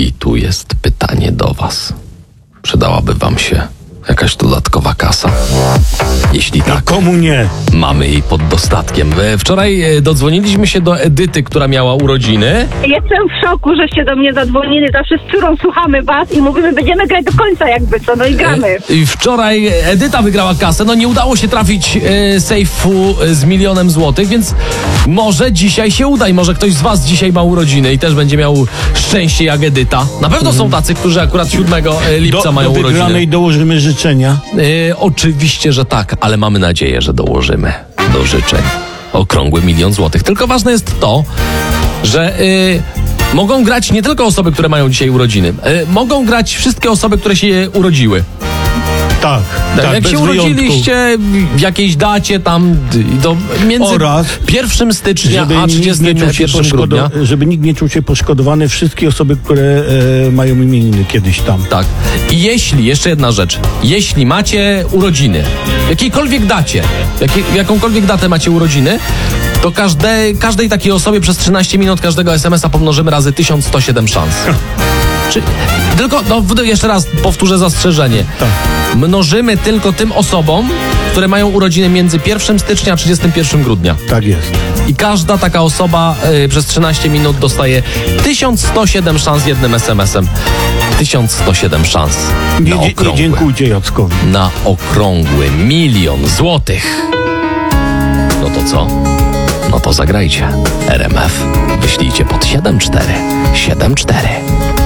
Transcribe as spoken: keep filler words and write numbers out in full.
I tu jest pytanie do was. Przydałaby wam się jakaś dodatkowa kasa? Jeśli tak, Komu nie? mamy jej pod dostatkiem. E, Wczoraj e, dodzwoniliśmy się do Edyty, która miała urodziny. Jestem w szoku, żeście do mnie zadzwonili. Zawsze z córą słuchamy was i mówimy, będziemy grać do końca jakby co, no i gramy. E, I wczoraj Edyta wygrała kasę. No nie udało się trafić e, sejfu z milionem złotych, więc może dzisiaj się uda i może ktoś z was dzisiaj ma urodziny i też będzie miał szczęście jak Edyta. Na pewno są tacy, którzy akurat siódmego lipca Do, mają do urodziny. wygranej dołożymy życzenia. E, oczywiście, że tak, ale mamy nadzieję, że dołożymy do życzeń okrągły milion złotych. Tylko ważne jest to, że y, mogą grać nie tylko osoby, które mają dzisiaj urodziny. Y, mogą grać wszystkie osoby, które się urodziły. Tak, Tak, tak, jak bez się wyjątku. urodziliście w jakiejś dacie tam do, między Oraz, pierwszym stycznia Żeby a nikt, trzydziestym nie czuł się pierwszym grudnia. poszkodo- żeby nikt nie czuł się poszkodowany, wszystkie osoby, które e, mają imieniny kiedyś tam. Tak. I jeśli, jeszcze jedna rzecz, jeśli macie urodziny, w jakiejkolwiek dacie, jakiej, w jakąkolwiek datę macie urodziny, to każde, każdej takiej osobie przez trzynaście minut każdego es em es a pomnożymy razy tysiąc sto siedem szans. Czy, tylko, no w- jeszcze raz powtórzę zastrzeżenie. Tak. Mnożymy tylko tym osobom, które mają urodziny między pierwszym stycznia a trzydziestym pierwszym grudnia. Tak jest. I każda taka osoba y, przez trzynaście minut dostaje tysiąc sto siedem szans jednym es em es em. tysiąc sto siedem szans Nie, na nie, nie okrągły, dziękujcie Jackowi. na okrągły milion złotych. No to co? No to zagrajcie. er em ef wyślijcie pod siedem cztery siedem cztery.